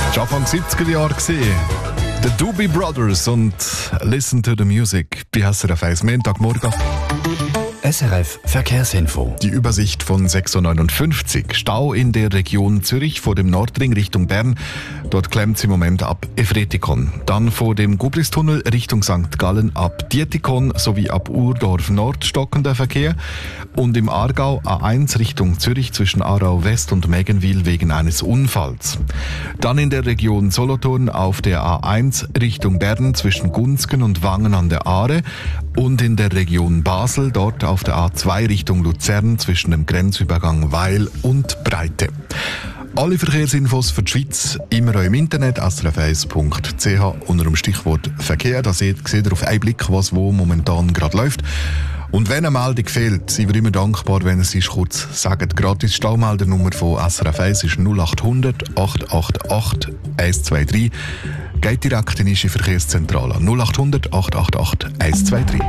Anfang 70er Jahre gesehen. The Doobie Brothers und Listen to the Music bei SRF 1 Montagmorgen. SRF Verkehrsinfo. Die Übersicht von 6:59 Uhr. Stau in der Region Zürich vor dem Nordring Richtung Bern. Dort klemmt es im Moment ab Efretikon. Dann vor dem Gublistunnel Richtung St. Gallen ab Dietikon sowie ab Urdorf Nord stockender Verkehr. Und im Aargau A1 Richtung Zürich zwischen Aarau West und Mägenwil wegen eines Unfalls. Dann in der Region Solothurn auf der A1 Richtung Bern zwischen Gunzgen und Wangen an der Aare. Und in der Region Basel dort auf der A2 Richtung Luzern zwischen dem Grenzübergang Weil und Breite. Alle Verkehrsinfos für die Schweiz immer auch im Internet srf1.ch unter dem Stichwort Verkehr. Da seht ihr auf einen Blick, was wo momentan gerade läuft. Und wenn eine Meldung fehlt, sind wir immer dankbar, wenn ihr sie kurz sagt. Gratis Staumeldernummer von SRF 1 ist 0800 888 123. Geht direkt in die Verkehrszentrale 0800 888 123.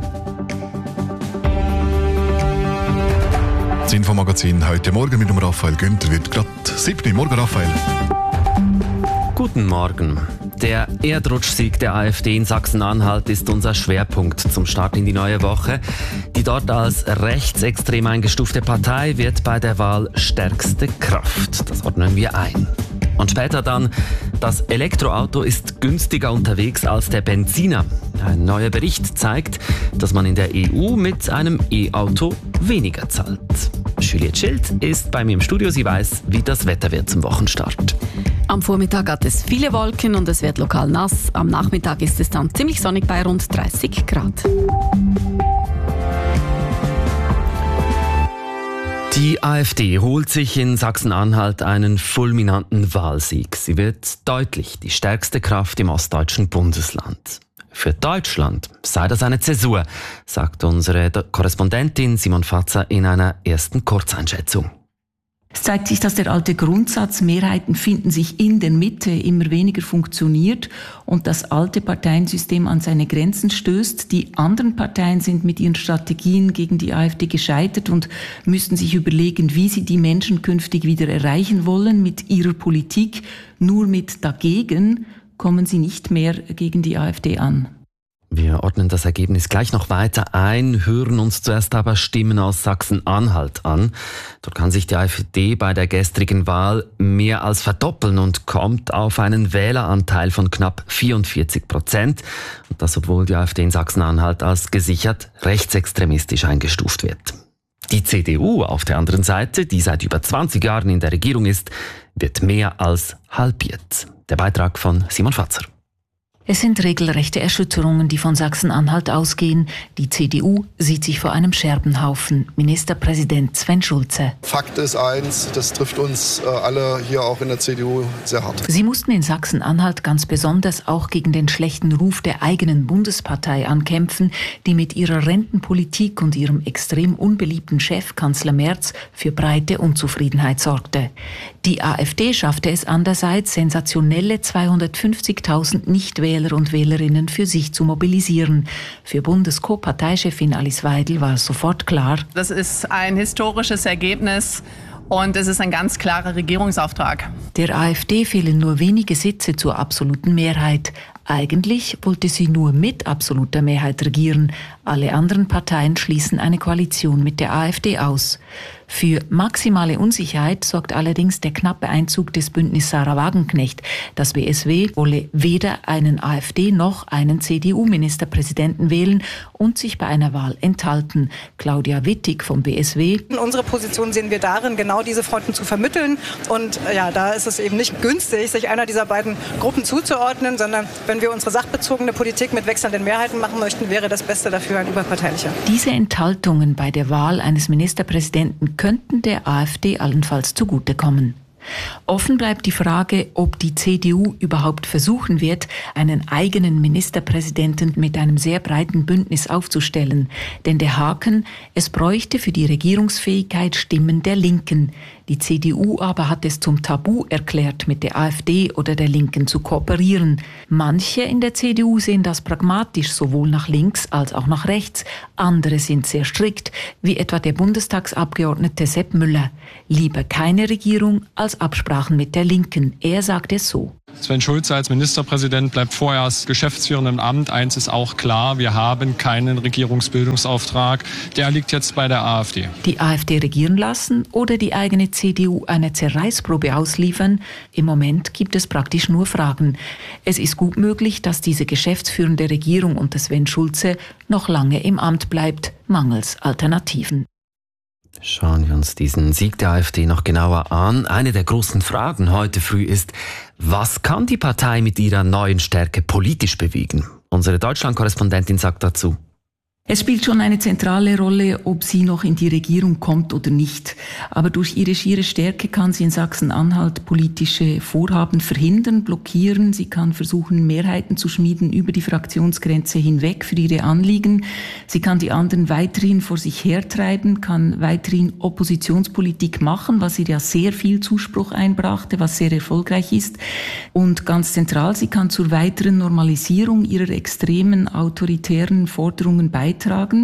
Das Infomagazin heute Morgen mit dem Raphael Günther wird gerade 7. Morgen, Raphael. Guten Morgen. Der Erdrutschsieg der AfD in Sachsen-Anhalt ist unser Schwerpunkt zum Start in die neue Woche. Die dort als rechtsextrem eingestufte Partei wird bei der Wahl stärkste Kraft. Das ordnen wir ein. Und später dann, das Elektroauto ist günstiger unterwegs als der Benziner. Ein neuer Bericht zeigt, dass man in der EU mit einem E-Auto weniger zahlt. Juliette Schild ist bei mir im Studio. Sie weiß, wie das Wetter wird zum Wochenstart. Am Vormittag hat es viele Wolken und es wird lokal nass. Am Nachmittag ist es dann ziemlich sonnig bei rund 30 Grad. Die AfD holt sich in Sachsen-Anhalt einen fulminanten Wahlsieg. Sie wird deutlich die stärkste Kraft im ostdeutschen Bundesland. Für Deutschland sei das eine Zäsur, sagt unsere Korrespondentin Simon Fatzer in einer ersten Kurzeinschätzung. Es zeigt sich, dass der alte Grundsatz, Mehrheiten finden sich in der Mitte, immer weniger funktioniert und das alte Parteiensystem an seine Grenzen stößt. Die anderen Parteien sind mit ihren Strategien gegen die AfD gescheitert und müssten sich überlegen, wie sie die Menschen künftig wieder erreichen wollen mit ihrer Politik. Nur mit dagegen kommen sie nicht mehr gegen die AfD an. Wir ordnen das Ergebnis gleich noch weiter ein, hören uns zuerst aber Stimmen aus Sachsen-Anhalt an. Dort kann sich die AfD bei der gestrigen Wahl mehr als verdoppeln und kommt auf einen Wähleranteil von knapp 44%. Und das, obwohl die AfD in Sachsen-Anhalt als gesichert rechtsextremistisch eingestuft wird. Die CDU auf der anderen Seite, die seit über 20 Jahren in der Regierung ist, wird mehr als halbiert. Der Beitrag von Simon Fatzer. Es sind regelrechte Erschütterungen, die von Sachsen-Anhalt ausgehen. Die CDU sieht sich vor einem Scherbenhaufen. Ministerpräsident Sven Schulze. Fakt ist eins, das trifft uns alle hier auch in der CDU sehr hart. Sie mussten in Sachsen-Anhalt ganz besonders auch gegen den schlechten Ruf der eigenen Bundespartei ankämpfen, die mit ihrer Rentenpolitik und ihrem extrem unbeliebten Chef Kanzler Merz für breite Unzufriedenheit sorgte. Die AfD schaffte es andererseits, sensationelle 250.000 Nichtwähler und Wählerinnen für sich zu mobilisieren. Für Bundes-Co-Parteichefin Alice Weidel war es sofort klar. Das ist ein historisches Ergebnis und es ist ein ganz klarer Regierungsauftrag. Der AfD fehlen nur wenige Sitze zur absoluten Mehrheit. Eigentlich wollte sie nur mit absoluter Mehrheit regieren. Alle anderen Parteien schließen eine Koalition mit der AfD aus. Für maximale Unsicherheit sorgt allerdings der knappe Einzug des Bündnis Sarah Wagenknecht. Das BSW wolle weder einen AfD- noch einen CDU-Ministerpräsidenten wählen und sich bei einer Wahl enthalten. Claudia Wittig vom BSW. Unsere Position sehen wir darin, genau diese Fronten zu vermitteln. Und ja, da ist es eben nicht günstig, sich einer dieser beiden Gruppen zuzuordnen, sondern wenn wir unsere sachbezogene Politik mit wechselnden Mehrheiten machen möchten, wäre das Beste dafür ein überparteilicher. Diese Enthaltungen bei der Wahl eines Ministerpräsidenten könnten der AfD allenfalls zugutekommen. Offen bleibt die Frage, ob die CDU überhaupt versuchen wird, einen eigenen Ministerpräsidenten mit einem sehr breiten Bündnis aufzustellen. Denn der Haken, es bräuchte für die Regierungsfähigkeit Stimmen der Linken. Die Die CDU aber hat es zum Tabu erklärt, mit der AfD oder der Linken zu kooperieren. Manche in der CDU sehen das pragmatisch, sowohl nach links als auch nach rechts. Andere sind sehr strikt, wie etwa der Bundestagsabgeordnete Sepp Müller. Lieber keine Regierung als Absprachen mit der Linken. Er sagt es so. Sven Schulze als Ministerpräsident bleibt vorerst geschäftsführend im Amt. Eins ist auch klar, wir haben keinen Regierungsbildungsauftrag. Der liegt jetzt bei der AfD. Die AfD regieren lassen oder die eigene CDU eine Zerreißprobe ausliefern? Im Moment gibt es praktisch nur Fragen. Es ist gut möglich, dass diese geschäftsführende Regierung unter Sven Schulze noch lange im Amt bleibt, mangels Alternativen. Schauen wir uns diesen Sieg der AfD noch genauer an. Eine der großen Fragen heute früh ist, was kann die Partei mit ihrer neuen Stärke politisch bewegen? Unsere Deutschland-Korrespondentin sagt dazu: Es spielt schon eine zentrale Rolle, ob sie noch in die Regierung kommt oder nicht. Aber durch ihre schiere Stärke kann sie in Sachsen-Anhalt politische Vorhaben verhindern, blockieren. Sie kann versuchen, Mehrheiten zu schmieden über die Fraktionsgrenze hinweg für ihre Anliegen. Sie kann die anderen weiterhin vor sich hertreiben, kann weiterhin Oppositionspolitik machen, was ihr ja sehr viel Zuspruch einbrachte, was sehr erfolgreich ist. Und ganz zentral, sie kann zur weiteren Normalisierung ihrer extremen autoritären Forderungen beitragen.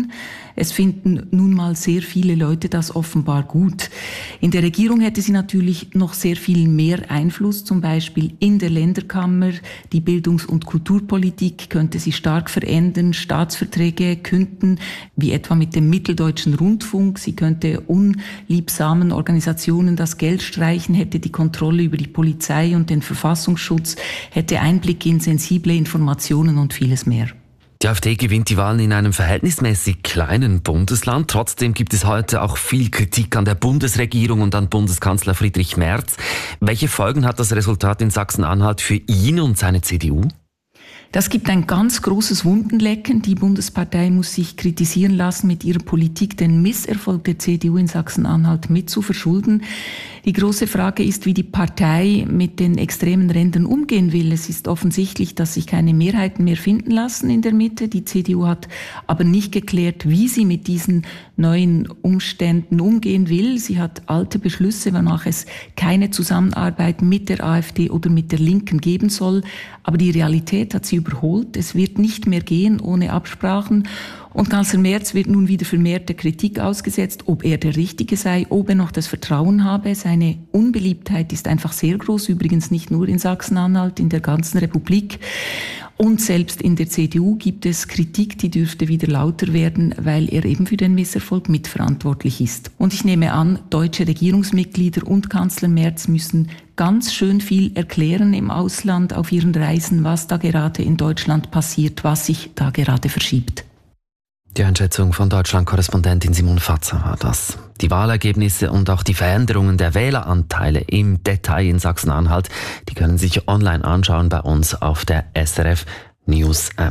Es finden nun mal sehr viele Leute das offenbar gut. In der Regierung hätte sie natürlich noch sehr viel mehr Einfluss, zum Beispiel in der Länderkammer. Die Bildungs- und Kulturpolitik könnte sie stark verändern, Staatsverträge künden, wie etwa mit dem Mitteldeutschen Rundfunk. Sie könnte unliebsamen Organisationen das Geld streichen, hätte die Kontrolle über die Polizei und den Verfassungsschutz, hätte Einblick in sensible Informationen und vieles mehr. Die AfD gewinnt die Wahlen in einem verhältnismäßig kleinen Bundesland. Trotzdem gibt es heute auch viel Kritik an der Bundesregierung und an Bundeskanzler Friedrich Merz. Welche Folgen hat das Resultat in Sachsen-Anhalt für ihn und seine CDU? Das gibt ein ganz großes Wundenlecken. Die Bundespartei muss sich kritisieren lassen, mit ihrer Politik den Misserfolg der CDU in Sachsen-Anhalt mit zu verschulden. Die große Frage ist, wie die Partei mit den extremen Rändern umgehen will. Es ist offensichtlich, dass sich keine Mehrheiten mehr finden lassen in der Mitte. Die CDU hat aber nicht geklärt, wie sie mit diesen neuen Umständen umgehen will. Sie hat alte Beschlüsse, wonach es keine Zusammenarbeit mit der AfD oder mit der Linken geben soll. Aber die Realität hat sie überholt. Es wird nicht mehr gehen ohne Absprachen. Und Kanzler Merz wird nun wieder vermehrt der Kritik ausgesetzt, ob er der Richtige sei, ob er noch das Vertrauen habe. Seine Unbeliebtheit ist einfach sehr groß, übrigens nicht nur in Sachsen-Anhalt, in der ganzen Republik. Und selbst in der CDU gibt es Kritik, die dürfte wieder lauter werden, weil er eben für den Misserfolg mitverantwortlich ist. Und ich nehme an, deutsche Regierungsmitglieder und Kanzler Merz müssen ganz schön viel erklären im Ausland auf ihren Reisen, was da gerade in Deutschland passiert, was sich da gerade verschiebt. Die Einschätzung von Deutschland-Korrespondentin Simone Fatzer war das. Die Wahlergebnisse und auch die Veränderungen der Wähleranteile im Detail in Sachsen-Anhalt, die können sich online anschauen bei uns auf der SRF News App.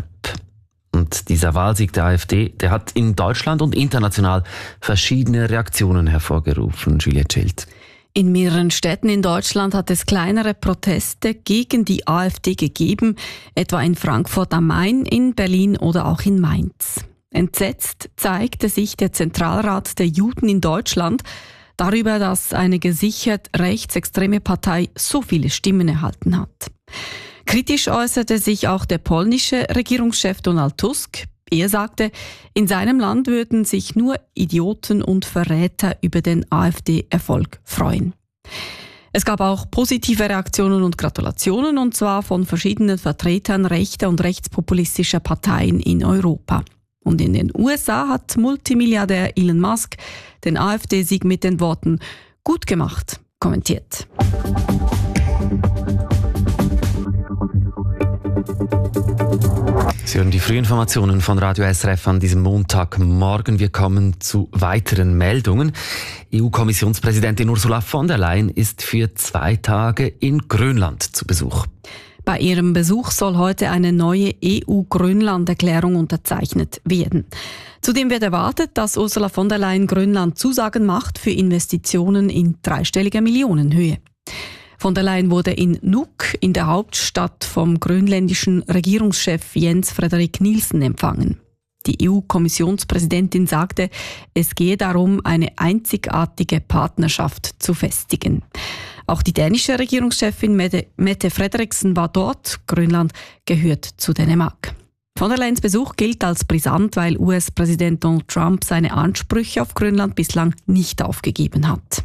Und dieser Wahlsieg der AfD, der hat in Deutschland und international verschiedene Reaktionen hervorgerufen. Juliette Schild. In mehreren Städten in Deutschland hat es kleinere Proteste gegen die AfD gegeben, etwa in Frankfurt am Main, in Berlin oder auch in Mainz. Entsetzt zeigte sich der Zentralrat der Juden in Deutschland darüber, dass eine gesichert rechtsextreme Partei so viele Stimmen erhalten hat. Kritisch äußerte sich auch der polnische Regierungschef Donald Tusk. Er sagte, in seinem Land würden sich nur Idioten und Verräter über den AfD-Erfolg freuen. Es gab auch positive Reaktionen und Gratulationen, und zwar von verschiedenen Vertretern rechter und rechtspopulistischer Parteien in Europa. Und in den USA hat Multimilliardär Elon Musk den AfD-Sieg mit den Worten „Gut gemacht" kommentiert. Sie hören die Frühinformationen von Radio SRF an diesem Montagmorgen. Wir kommen zu weiteren Meldungen. EU-Kommissionspräsidentin Ursula von der Leyen ist für 2 Tage in Grönland zu Besuch. Bei ihrem Besuch soll heute eine neue EU-Grönland-Erklärung unterzeichnet werden. Zudem wird erwartet, dass Ursula von der Leyen Grönland Zusagen macht für Investitionen in dreistelliger Millionenhöhe. Von der Leyen wurde in Nuuk, in der Hauptstadt, vom grönländischen Regierungschef Jens Frederik Nielsen empfangen. Die EU-Kommissionspräsidentin sagte, es gehe darum, eine einzigartige Partnerschaft zu festigen. Auch die dänische Regierungschefin Mette Frederiksen war dort. Grönland gehört zu Dänemark. Von der Leyens Besuch gilt als brisant, weil US-Präsident Donald Trump seine Ansprüche auf Grönland bislang nicht aufgegeben hat.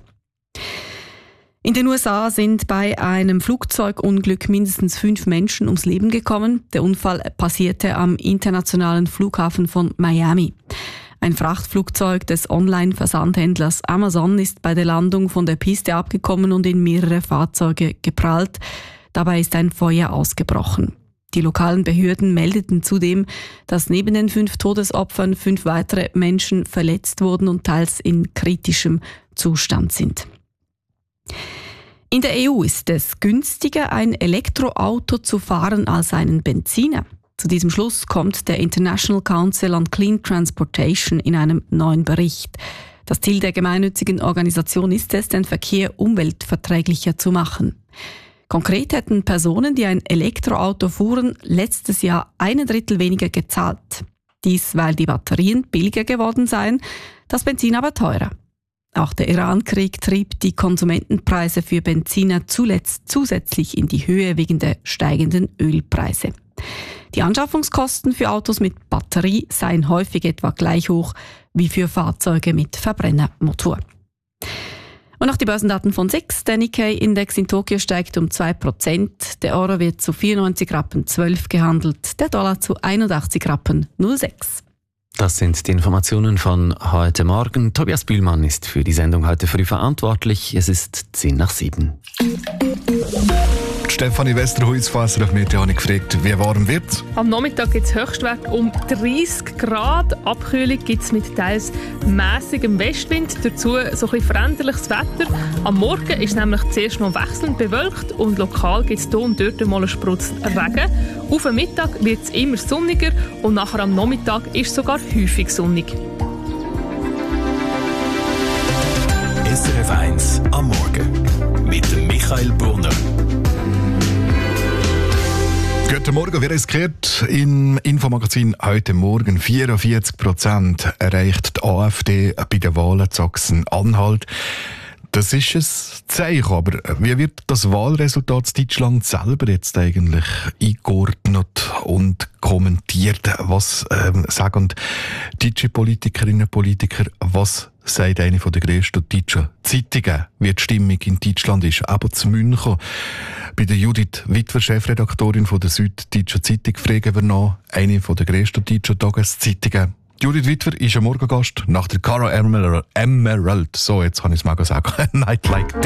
In den USA sind bei einem Flugzeugunglück mindestens 5 Menschen ums Leben gekommen. Der Unfall passierte am internationalen Flughafen von Miami. Ein Frachtflugzeug des Online-Versandhändlers Amazon ist bei der Landung von der Piste abgekommen und in mehrere Fahrzeuge geprallt. Dabei ist ein Feuer ausgebrochen. Die lokalen Behörden meldeten zudem, dass neben den 5 Todesopfern 5 weitere Menschen verletzt wurden und teils in kritischem Zustand sind. In der EU ist es günstiger, ein Elektroauto zu fahren als einen Benziner. Zu diesem Schluss kommt der International Council on Clean Transportation in einem neuen Bericht. Das Ziel der gemeinnützigen Organisation ist es, den Verkehr umweltverträglicher zu machen. Konkret hätten Personen, die ein Elektroauto fuhren, letztes Jahr 1/3 weniger gezahlt. Dies, weil die Batterien billiger geworden seien, das Benzin aber teurer. Auch der Iran-Krieg trieb die Konsumentenpreise für Benziner zusätzlich in die Höhe wegen der steigenden Ölpreise. Die Anschaffungskosten für Autos mit Batterie seien häufig etwa gleich hoch wie für Fahrzeuge mit Verbrennermotor. Und noch die Börsendaten von SIX. Der Nikkei-Index in Tokio steigt um 2%. Der Euro wird zu 94,12 Rappen gehandelt. Der Dollar zu 81,06 Rappen. Das sind die Informationen von heute Morgen. Tobias Bühlmann ist für die Sendung heute früh verantwortlich. Es ist 7:10. Stefanie Westerhuis von SRF Meteo habe ich gefragt, wie warm wird es? Am Nachmittag gibt es Höchstwert um 30 Grad. Abkühlung gibt es mit teils mässigem Westwind. Dazu so ein bisschen veränderliches Wetter. Am Morgen ist es nämlich zuerst noch wechselnd bewölkt und lokal gibt es hier und dort mal einen Sprutz Regen. Auf den Mittag wird es immer sonniger und nachher am Nachmittag ist es sogar häufig sonnig. SRF 1 am Morgen mit dem Michael Brunner. Guten Morgen, wer es gehört, im Infomagazin heute Morgen 44% erreicht die AfD bei den Wahlen in Sachsen-Anhalt. Das ist ein Zeichen, aber wie wird das Wahlresultat in Deutschland selber jetzt eigentlich eingeordnet und kommentiert? Was sagen deutsche Politikerinnen und Politiker? Was sagt eine der grössten deutschen Zeitungen, wie die Stimmung in Deutschland ist? Aber zu München. Bei der Judith Witwer, Chefredaktorin von der Süddeutschen Zeitung, fragen wir noch eine der grössten deutschen Tageszeitungen. Judith Witwer ist ein Morgengast nach der Cara Emerald. So, jetzt kann ich es mal sagen. Night Like